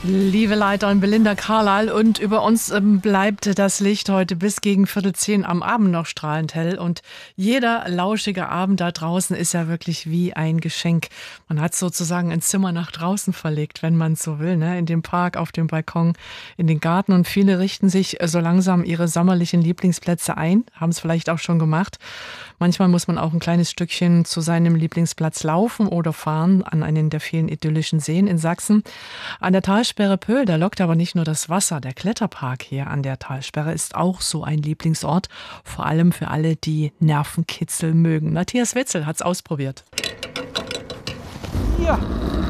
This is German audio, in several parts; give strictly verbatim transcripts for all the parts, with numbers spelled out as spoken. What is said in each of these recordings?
Liebe Leiterin Belinda Carlyle, und über uns ähm, bleibt das Licht heute bis gegen Viertel zehn am Abend noch strahlend hell. Und jeder lauschige Abend da draußen ist ja wirklich wie ein Geschenk. Man hat sozusagen ein Zimmer nach draußen verlegt, wenn man so will, ne? In den Park, auf dem Balkon, in den Garten. Und viele richten sich so langsam ihre sommerlichen Lieblingsplätze ein, haben es vielleicht auch schon gemacht. Manchmal muss man auch ein kleines Stückchen zu seinem Lieblingsplatz laufen oder fahren an einen der vielen idyllischen Seen in Sachsen. An der Talsperre Pöhl, da lockt aber nicht nur das Wasser. Der Kletterpark hier an der Talsperre ist auch so ein Lieblingsort, vor allem für alle, die Nervenkitzel mögen. Matthias Wetzel hat's ausprobiert. Ja.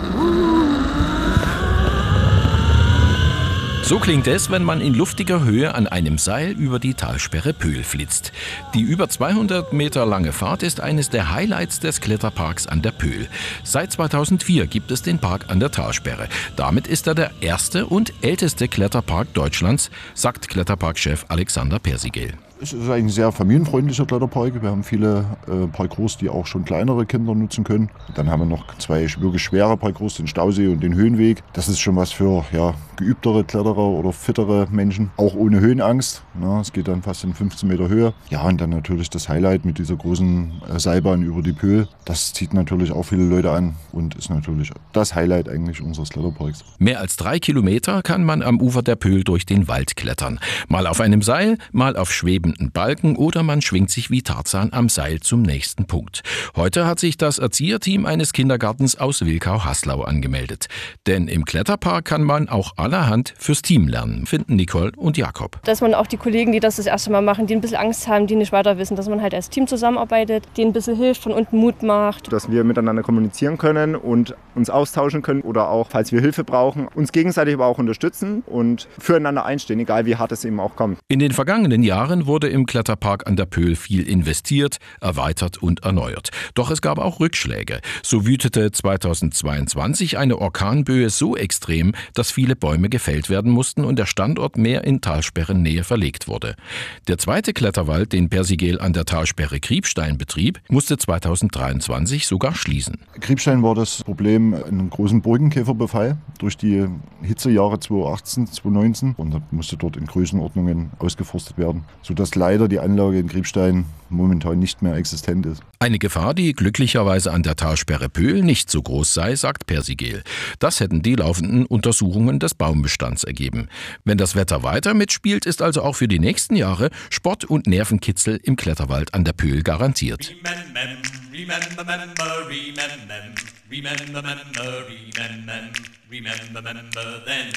So klingt es, wenn man in luftiger Höhe an einem Seil über die Talsperre Pöhl flitzt. Die über zweihundert Meter lange Fahrt ist eines der Highlights des Kletterparks an der Pöhl. Seit zweitausendvier gibt es den Park an der Talsperre. Damit ist er der erste und älteste Kletterpark Deutschlands, sagt Kletterparkchef Alexander Persigel. Es ist ein sehr familienfreundlicher Kletterpark. Wir haben viele äh, Parcours, die auch schon kleinere Kinder nutzen können. Dann haben wir noch zwei wirklich schwere Parcours, den Stausee und den Höhenweg. Das ist schon was für ja, geübtere Kletterer oder fittere Menschen, auch ohne Höhenangst. Ja, es geht dann fast in fünfzehn Meter Höhe. Ja, und dann natürlich das Highlight mit dieser großen äh, Seilbahn über die Pöhl. Das zieht natürlich auch viele Leute an und ist natürlich das Highlight eigentlich unseres Kletterparks. Mehr als drei Kilometer kann man am Ufer der Pöhl durch den Wald klettern. Mal auf einem Seil, mal auf schwebenden Balken oder man schwingt sich wie Tarzan am Seil zum nächsten Punkt. Heute hat sich das Erzieherteam eines Kindergartens aus Wilkau-Haslau angemeldet. Denn im Kletterpark kann man auch allerhand fürs Team lernen, finden Nicole und Jakob. Dass man auch die Kollegen, die das das erste Mal machen, die ein bisschen Angst haben, die nicht weiter wissen, dass man halt als Team zusammenarbeitet, denen ein bisschen hilft, von unten Mut macht. Dass wir miteinander kommunizieren können und uns austauschen können oder auch, falls wir Hilfe brauchen, uns gegenseitig aber auch unterstützen und füreinander einstehen, egal wie hart es eben auch kommt. In den vergangenen Jahren wurde im Kletterpark an der Pöhl viel investiert, erweitert und erneuert. Doch es gab auch Rückschläge. So wütete zweitausendzweiundzwanzig eine Orkanböe so extrem, dass viele Bäume gefällt werden mussten und der Standort mehr in Talsperrennähe verlegt wurde. Der zweite Kletterwald, den Persigel an der Talsperre Kriebstein betrieb, musste zweitausenddreiundzwanzig sogar schließen. Kriebstein war das Problem einen großen Borkenkäferbefall durch die Hitzejahre zweitausendachtzehn, zweitausendneunzehn und da musste dort in Größenordnungen ausgeforstet werden, sodass leider die Anlage in Kriebstein momentan nicht mehr existent ist. Eine Gefahr, die glücklicherweise an der Talsperre Pöhl nicht so groß sei, sagt Persigel. Das hätten die laufenden Untersuchungen des Baumbestands ergeben. Wenn das Wetter weiter mitspielt, ist also auch für die nächsten Jahre Sport und Nervenkitzel im Kletterwald an der Pöhl garantiert. Remember, remember, remember, remember, remember, remember, remember, remember then.